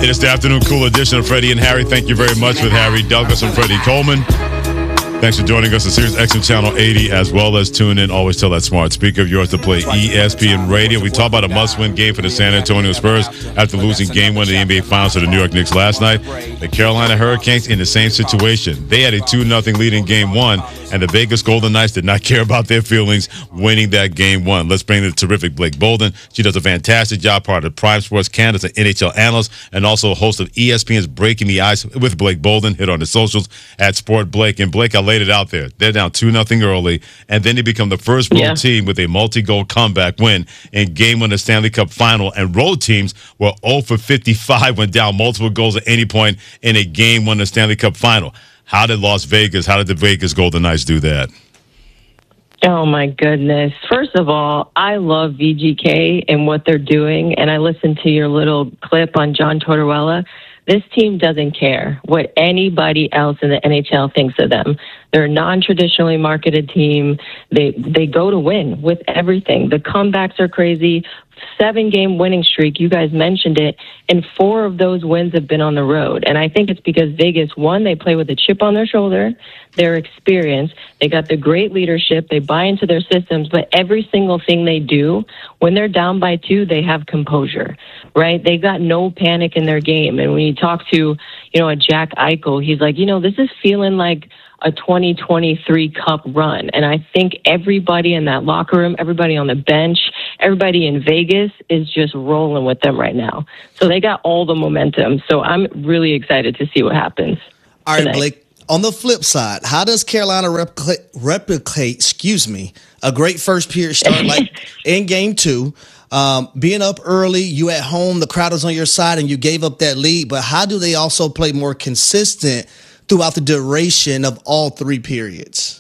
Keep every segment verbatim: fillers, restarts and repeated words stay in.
It is the afternoon cool edition of Freddie and Harry. Thank you very much with Harry Douglas and Freddie Coleman. Thanks for joining us on Sirius X M Channel eighty, as well as tune in. Always tell that smart speaker of yours to play E S P N Radio. We talk about a must-win game for the San Antonio Spurs after losing game one of the N B A Finals to the New York Knicks last night. The Carolina Hurricanes in the same situation. They had a two nothing lead in game one, and the Vegas Golden Knights did not care about their feelings winning that game one. Let's bring in the terrific Blake Bolden. She does a fantastic job, part of Prime Sports Canada, an N H L analyst, and also host of E S P N's Breaking the Ice with Blake Bolden. Hit on the socials at Sport Blake. And Blake, I laid it out there. They're down two nothing early, and then they become the first road yeah. team with a multi-goal comeback win in game one of the Stanley Cup Final. And road teams were zero for fifty-five when down multiple goals at any point in a game one of the Stanley Cup Final. How did Las Vegas, how did the Vegas Golden Knights do that? Oh, my goodness. First of all, I love V G K and what they're doing, and I listened to your little clip on John Tortorella. This team doesn't care what anybody else in the N H L thinks of them. They're a non-traditionally marketed team. They they go to win with everything. The comebacks are crazy. Seven-game winning streak, you guys mentioned it, and four of those wins have been on the road. And I think it's because Vegas, one, they play with a chip on their shoulder, their experience, they got the great leadership, they buy into their systems, but every single thing they do, when they're down by two, they have composure, right? They got no panic in their game. And when you talk to, you know, a Jack Eichel, he's like, you know, this is feeling like a twenty twenty-three Cup run. And I think everybody in that locker room, everybody on the bench, everybody in Vegas is just rolling with them right now. So they got all the momentum. So I'm really excited to see what happens. All right, tonight. Blake, on the flip side, how does Carolina replicate, replicate excuse me, a great first period start like in game two? Um, being up early, you at home, the crowd is on your side, and you gave up that lead. But how do they also play more consistent throughout the duration of all three periods?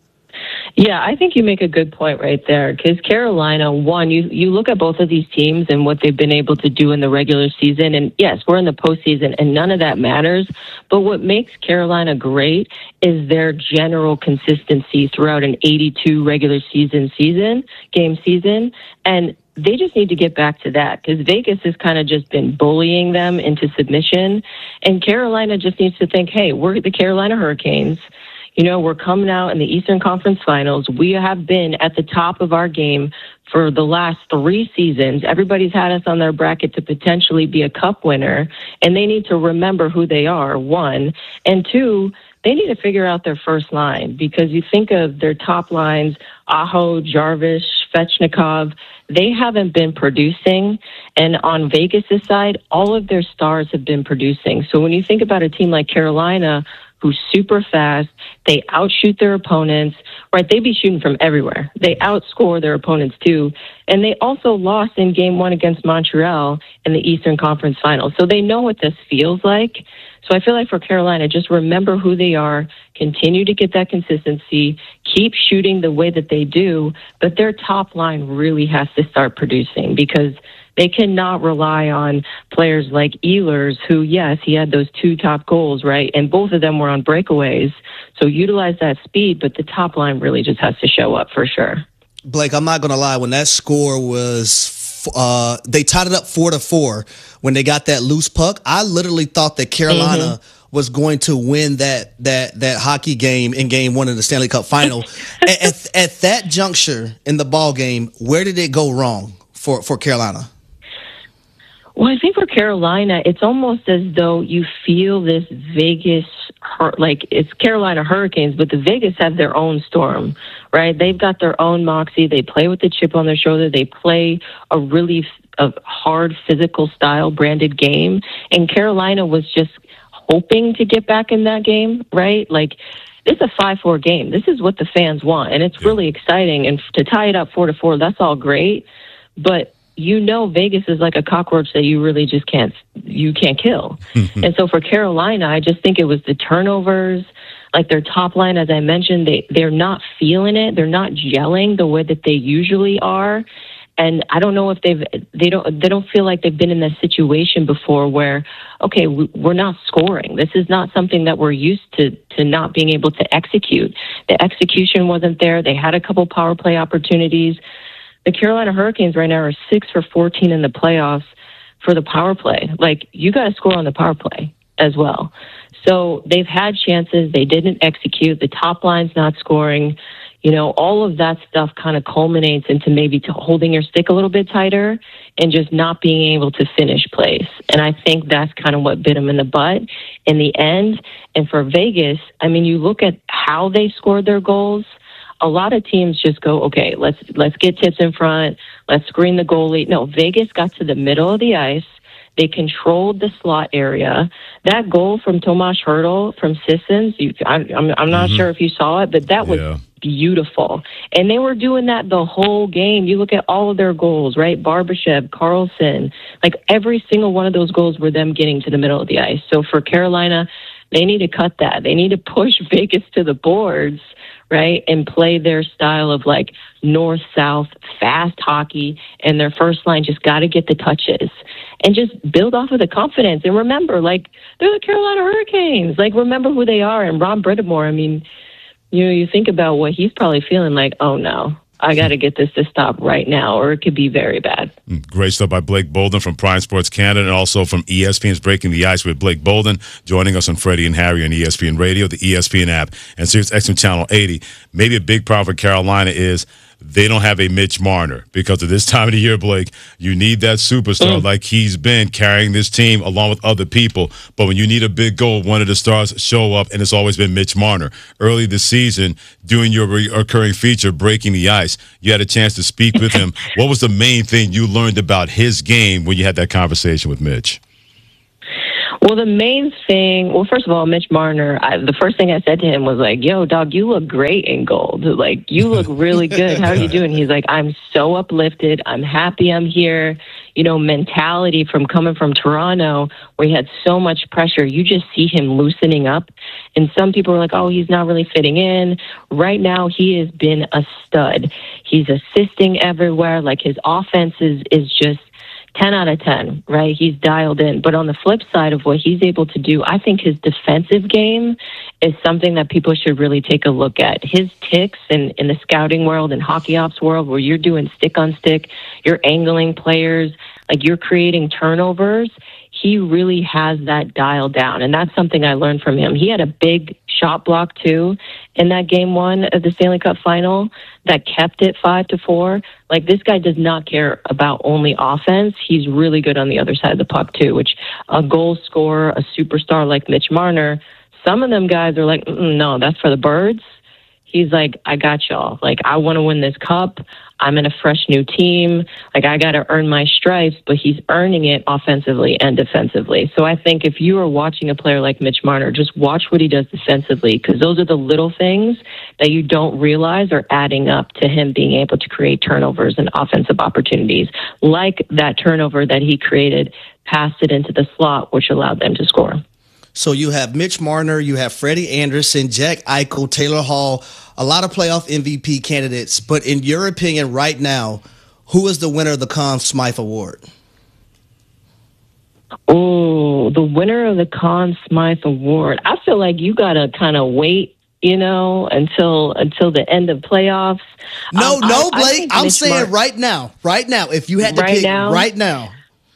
Yeah, I think you make a good point right there, because Carolina, one, you, you look at both of these teams and what they've been able to do in the regular season, and yes, we're in the postseason, and none of that matters, but what makes Carolina great is their general consistency throughout an eighty-two regular season season, game season, and they just need to get back to that, because Vegas has kind of just been bullying them into submission, and Carolina just needs to think, hey, we're the Carolina Hurricanes. You know, we're coming out in the Eastern Conference Finals. We have been at the top of our game for the last three seasons. Everybody's had us on their bracket to potentially be a cup winner, and they need to remember who they are, one. And two, they need to figure out their first line, because you think of their top lines, Aho, Jarvis, Svechnikov, they haven't been producing. And on Vegas' side, all of their stars have been producing. So when you think about a team like Carolina, who's super fast, they outshoot their opponents, right? They be shooting from everywhere. They outscore their opponents too. And they also lost in game one against Montreal in the Eastern Conference Finals. So they know what this feels like. So I feel like for Carolina, just remember who they are, continue to get that consistency, keep shooting the way that they do, but their top line really has to start producing, because they cannot rely on players like Ehlers, who, yes, he had those two top goals, right? And both of them were on breakaways. So utilize that speed, but the top line really just has to show up for sure. Blake, I'm not going to lie. When that score was, uh, they tied it up four to four when they got that loose puck, I literally thought that Carolina mm-hmm. was going to win that that that hockey game in game one of the Stanley Cup Final. at, at, at that juncture in the ball game, where did it go wrong for, for Carolina? Well, I think for Carolina, it's almost as though you feel this Vegas, like it's Carolina Hurricanes, but the Vegas have their own storm, right? They've got their own moxie. They play with the chip on their shoulder. They play a really a hard physical style branded game. And Carolina was just hoping to get back in that game, right? Like, it's a five four game. This is what the fans want, and it's really exciting. And to tie it up four to four, that's all great. But you know, Vegas is like a cockroach that you really just can't, you can't kill. And so for Carolina, I just think it was the turnovers, like their top line, as I mentioned, they, they're not feeling it. They're not gelling the way that they usually are. And I don't know if they've, they don't, they don't feel like they've been in this situation before where, okay, we're not scoring. This is not something that we're used to, to not being able to execute. The execution wasn't there. They had a couple power play opportunities. The Carolina Hurricanes right now are six for fourteen in the playoffs. for the power play. Like, you got to score on the power play as well. So they've had chances. They didn't execute. The top line's not scoring. You know, all of that stuff kind of culminates into maybe to holding your stick a little bit tighter and just not being able to finish plays. And I think that's kind of what bit them in the butt in the end. And for Vegas, I mean, you look at how they scored their goals. A lot of teams just go, okay, let's let's get tips in front. Let's screen the goalie. No, Vegas got to the middle of the ice. They controlled the slot area. That goal from Tomas Hertl from Sissons, you, I, I'm, I'm not mm-hmm. sure if you saw it, but that was yeah. beautiful. And they were doing that the whole game. You look at all of their goals, right? Barbashev, Carlson, like every single one of those goals were them getting to the middle of the ice. So for Carolina, they need to cut that. They need to push Vegas to the boards, right, and play their style of like north-south fast hockey, and their first line just got to get the touches and just build off of the confidence. And remember, like, they're the Carolina Hurricanes. Like, remember who they are. And Ron Brittamore, I mean, you know, you think about what he's probably feeling like, oh, no, I got to get this to stop right now, or it could be very bad. Great stuff by Blake Bolden from Prime Sports Canada, and also from E S P N's Breaking the Ice with Blake Bolden, joining us on Freddie and Harry on E S P N Radio, the E S P N app, and Sirius X M Channel eighty. Maybe a big problem for Carolina is they don't have a Mitch Marner because of this time of the year, Blake. You need that superstar mm. like he's been carrying this team along with other people. But when you need a big goal, one of the stars show up, and it's always been Mitch Marner. Early this season, doing your recurring feature, Breaking the Ice, you had a chance to speak with him. What was the main thing you learned about his game when you had that conversation with Mitch? Well, the main thing, well, first of all, Mitch Marner, I, the first thing I said to him was like, yo, dog, you look great in gold. Like, you look really good. How are you doing? He's like, I'm so uplifted. I'm happy I'm here. You know, mentality from coming from Toronto where he had so much pressure. You just see him loosening up. And some people are like, oh, he's not really fitting in. Right now, he has been a stud. He's assisting everywhere. Like, his offense is, is just ten out of ten, right? He's dialed in. But on the flip side of what he's able to do, I think his defensive game is something that people should really take a look at. His ticks in, in the scouting world and hockey ops world, where you're doing stick on stick, you're angling players, like you're creating turnovers, he really has that dialed down. And that's something I learned from him. He had a big shot block, too, in that game one of the Stanley Cup final that kept it five to four. Like, this guy does not care about only offense. He's really good on the other side of the puck, too, which a goal scorer, a superstar like Mitch Marner, some of them guys are like, no, that's for the birds. He's like, I got y'all. Like, I want to win this cup. I'm in a fresh new team. Like, I got to earn my stripes, but he's earning it offensively and defensively. So I think if you are watching a player like Mitch Marner, just watch what he does defensively, because those are the little things that you don't realize are adding up to him being able to create turnovers and offensive opportunities, like that turnover that he created, passed it into the slot, which allowed them to score. So you have Mitch Marner, you have Freddie Anderson, Jack Eichel, Taylor Hall, a lot of playoff M V P candidates. But in your opinion right now, who is the winner of the Conn Smythe Award? Oh, the winner of the Conn Smythe Award. I feel like you got to kind of wait, you know, until until the end of playoffs. No, um, no, I, Blake. I I'm Mitch saying Mar- right now, right now, if you had to right pick now? right now.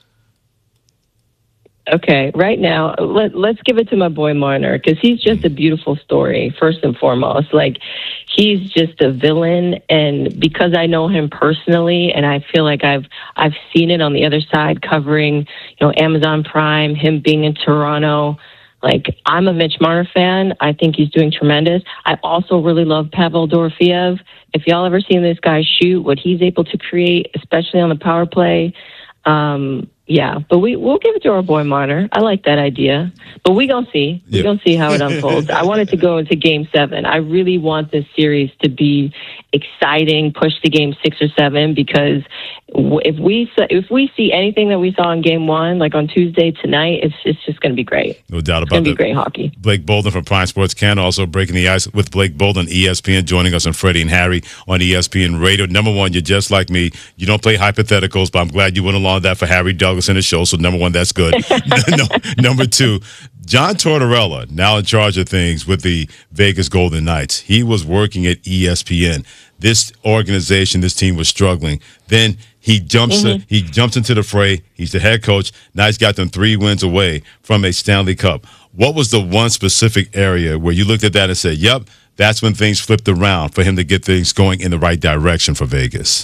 Okay, right now, let, let's give it to my boy Marner, because he's just a beautiful story, first and foremost. Like, he's just a villain, and because I know him personally, and I feel like I've I've seen it on the other side, covering, you know, Amazon Prime, him being in Toronto. Like, I'm a Mitch Marner fan. I think he's doing tremendous. I also really love Pavel Dorofeyev. If y'all ever seen this guy shoot, what he's able to create, especially on the power play, um, yeah, but we, we'll give it to our boy Marner. I like that idea. But we going to see. We yep. going to see how it unfolds. I want it to go into game seven. I really want this series to be exciting, push to game six or seven, because if we if we see anything that we saw in game one, like on Tuesday tonight, it's it's just going to be great. No doubt about it. It's going to be great hockey. Blake Bolden from Prime Sports Canada, also Breaking the Ice with Blake Bolden, E S P N, joining us on Freddie and Harry on E S P N Radio. Number one, you're just like me. You don't play hypotheticals, but I'm glad you went along with that for Harry Douglas in the show. So number one, that's good. no, number two, John Tortorella, now in charge of things with the Vegas Golden Knights. He was working at E S P N. This organization, this team was struggling. Then He jumps Mm-hmm. he jumps into the fray. He's the head coach. Now he's got them three wins away from a Stanley Cup. What was the one specific area where you looked at that and said, yep, that's when things flipped around for him to get things going in the right direction for Vegas?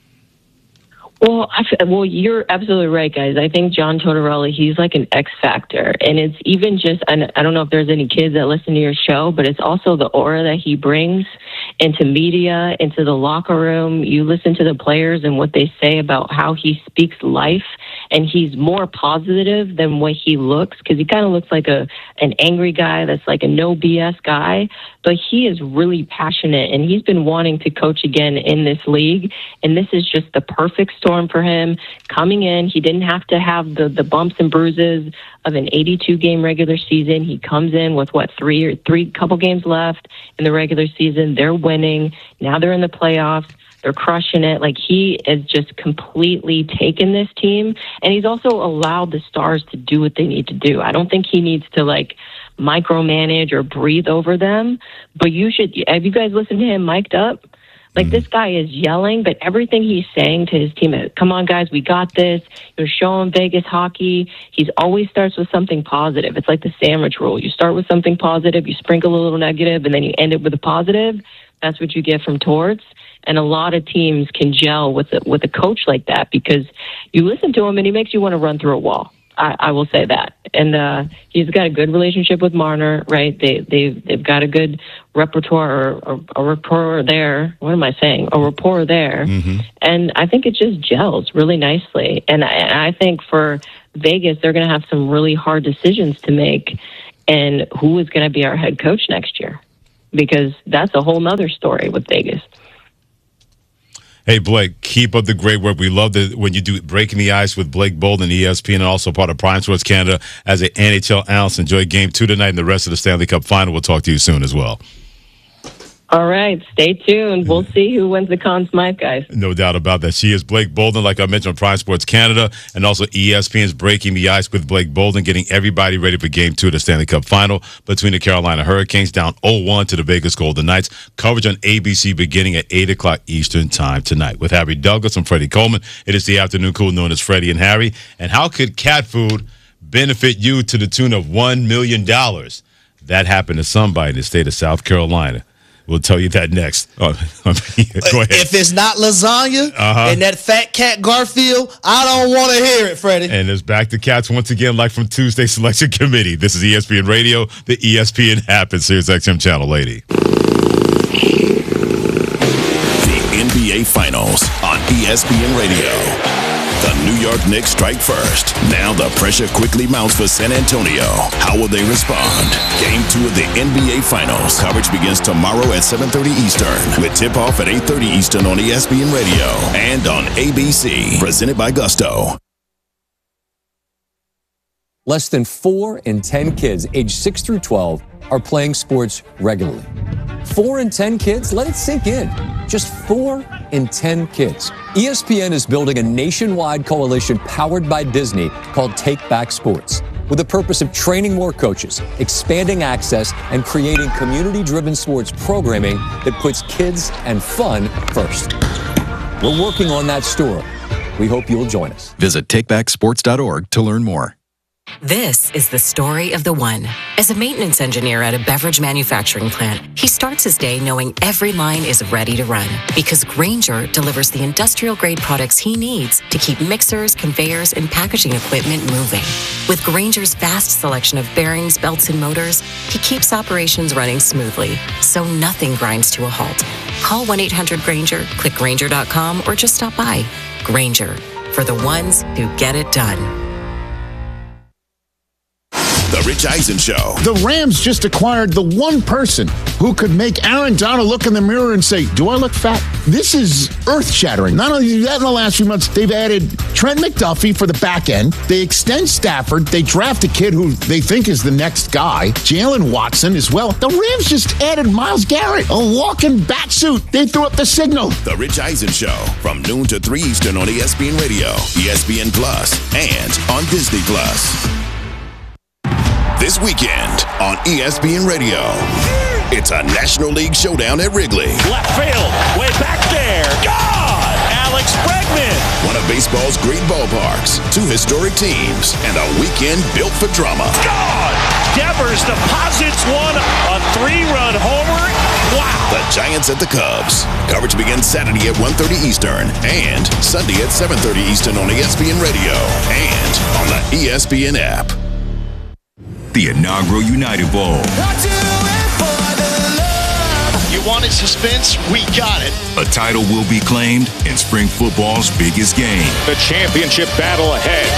Well, I, well, you're absolutely right, guys. I think John Tortorella, he's like an X factor. And it's even just, and I don't know if there's any kids that listen to your show, but it's also the aura that he brings into media, into the locker room. You listen to the players and what they say about how he speaks life, and he's more positive than what he looks, because he kind of looks like a an angry guy that's like a no B S guy, but he is really passionate, and he's been wanting to coach again in this league, and this is just the perfect storm for him. Coming in, he didn't have to have the, the bumps and bruises of an eighty-two game regular season. He comes in with what three or three couple games left in the regular season. They're winning. Now they're in the playoffs. They're crushing it. Like, he has just completely taken this team, and he's also allowed the stars to do what they need to do. I don't think he needs to like micromanage or breathe over them, but you should, have you guys listened to him mic'd up? Like, this guy is yelling, but everything he's saying to his team is, come on, guys, we got this. You're showing Vegas hockey. He's always starts with something positive. It's like the sandwich rule. You start with something positive, you sprinkle a little negative, and then you end it with a positive. That's what you get from Torts. And a lot of teams can gel with a, with a coach like that, because you listen to him and he makes you want to run through a wall. I, I will say that. And uh, he's got a good relationship with Marner, right? They, they, they've got a good repertoire or, or a rapport there. What am I saying? A rapport there. Mm-hmm. And I think it just gels really nicely. And I, I think for Vegas, they're going to have some really hard decisions to make. And who is going to be our head coach next year? Because that's a whole nother story with Vegas. Hey, Blake, keep up the great work. We love that when you do Breaking the Ice with Blake Bolden, E S P N, and also part of Prime Sports Canada as an N H L analyst. Enjoy game two tonight and the rest of the Stanley Cup final. We'll talk to you soon as well. All right. Stay tuned. We'll see who wins the Conn Smythe, guys. No doubt about that. She is Blake Bolden, like I mentioned, on Prime Sports Canada, and also E S P N's Breaking the Ice with Blake Bolden, getting everybody ready for Game two of the Stanley Cup Final between the Carolina Hurricanes down oh one to the Vegas Golden Knights. Coverage on A B C beginning at eight o'clock Eastern Time tonight. With Harry Douglas and Freddie Coleman, it is the afternoon cool known as Freddie and Harry. And how could cat food benefit you to the tune of one million dollars? That happened to somebody in the state of South Carolina. We'll tell you that next. Oh, go ahead. If it's not lasagna uh-huh. and that fat cat Garfield, I don't want to hear it, Freddie. And it's back to cats once again, like from Tuesday Selection Committee. This is E S P N Radio, the E S P N app, and Sirius X M Channel eighty. The N B A Finals on E S P N Radio. The New York Knicks strike first. Now the pressure quickly mounts for San Antonio. How will they respond? Game two of the N B A Finals. Coverage begins tomorrow at seven thirty Eastern with tip-off at eight thirty Eastern on E S P N Radio and on A B C. Presented by Gusto. Less than four in ten kids aged six through twelve are playing sports regularly. Four in ten kids? Let it sink in. Just four in ten kids. E S P N is building a nationwide coalition powered by Disney called Take Back Sports, with the purpose of training more coaches, expanding access, and creating community-driven sports programming that puts kids and fun first. We're working on that story. We hope you'll join us. Visit take back sports dot org to learn more. This is the story of the one. As a maintenance engineer at a beverage manufacturing plant, he starts his day knowing every line is ready to run, because Grainger delivers the industrial-grade products he needs to keep mixers, conveyors, and packaging equipment moving. With Grainger's vast selection of bearings, belts, and motors, he keeps operations running smoothly, so nothing grinds to a halt. Call one eight hundred Grainger, click Grainger dot com, or just stop by. Grainger, for the ones who get it done. The Rich Eisen Show. The Rams just acquired the one person who could make Aaron Donald look in the mirror and say, do I look fat? This is earth-shattering. Not only that, in the last few months, they've added Trent McDuffie for the back end. They extend Stafford. They draft a kid who they think is the next guy, Jalen Watson as well. The Rams just added Myles Garrett, a walking bat suit. They threw up the signal. The Rich Eisen Show, from noon to three Eastern on E S P N Radio, E S P N Plus, and on Disney Plus. This weekend on E S P N Radio, it's a National League showdown at Wrigley. Left field, way back there. God! Alex Bregman. One of baseball's great ballparks, two historic teams, and a weekend built for drama. God! Devers deposits one, a three-run homer. Wow! The Giants at the Cubs. Coverage begins Saturday at one thirty Eastern and Sunday at seven thirty Eastern on E S P N Radio and on the E S P N app. The inaugural United Bowl. You wanted suspense? We got it. A title will be claimed in spring football's biggest game. The championship battle ahead.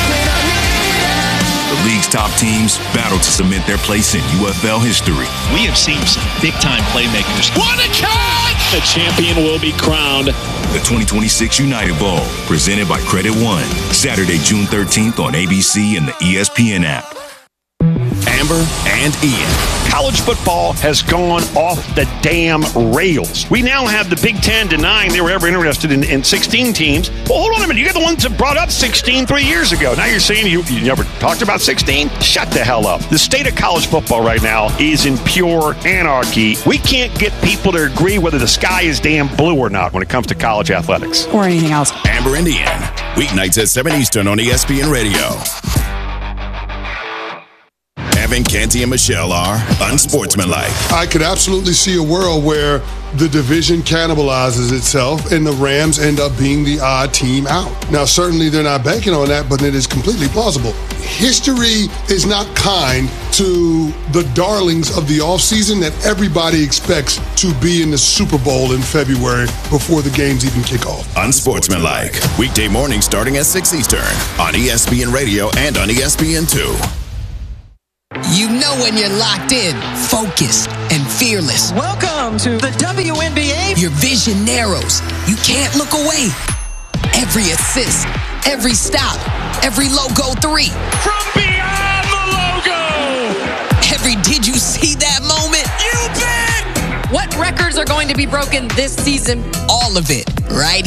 The league's top teams battle to cement their place in U F L history. We have seen some big-time playmakers. What a catch! The champion will be crowned. The twenty twenty-six United Bowl, presented by Credit One. Saturday, June thirteenth on A B C and the E S P N app. Amber and Ian. College football has gone off the damn rails. We now have the Big Ten denying they were ever interested in, in sixteen teams. Well, hold on a minute. You got the ones that brought up sixteen three years ago. Now you're saying you, you never talked about sixteen? Shut the hell up. The state of college football right now is in pure anarchy. We can't get people to agree whether the sky is damn blue or not when it comes to college athletics. Or anything else. Amber and Ian. Weeknights at seven Eastern on E S P N Radio. Evan, Canty, and Michelle are unsportsmanlike. I could absolutely see a world where the division cannibalizes itself and the Rams end up being the odd team out. Now, certainly they're not banking on that, but it is completely plausible. History is not kind to the darlings of the offseason that everybody expects to be in the Super Bowl in February before the games even kick off. Unsportsmanlike. Weekday morning starting at six Eastern on E S P N Radio and on E S P N two. You know when you're locked in, focused, and fearless. Welcome to the W N B A. Your vision narrows. You can't look away. Every assist, every stop, every logo three. From beyond the logo! Every did you see that moment? You bet! What records are going to be broken this season? All of it, right